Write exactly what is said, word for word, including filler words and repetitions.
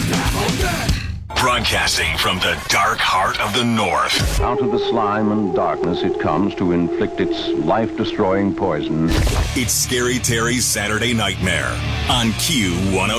Broadcasting from the dark heart of the North. Out of the slime and darkness it comes to inflict its life-destroying poison. It's Scary Terry's Saturday Nightmare on Q one oh